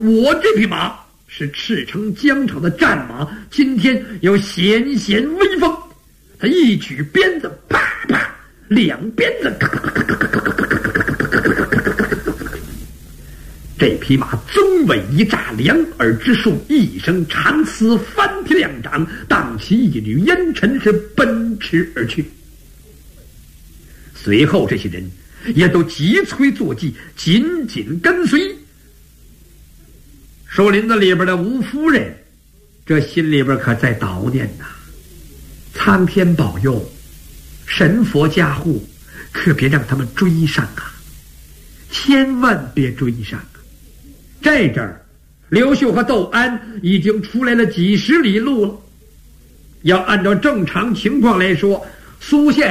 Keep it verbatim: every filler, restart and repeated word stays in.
我这匹马是赤城疆场的战马，今天要显显威风。他一举鞭子，啪啪，两鞭子，咔咔咔咔咔咔咔咔咔。这匹马鬃尾一炸，两耳之竖，一声长嘶，翻踢两掌，荡起一缕烟尘，是奔驰而去。随后这些人也都急催坐骑，紧紧跟随。树林子里边的吴夫人，这心里边可在悼念呐、啊：苍天保佑，神佛加护，可别让他们追上啊！千万别追上啊！这阵儿，刘秀和窦安已经出来了几十里路了。要按照正常情况来说，苏县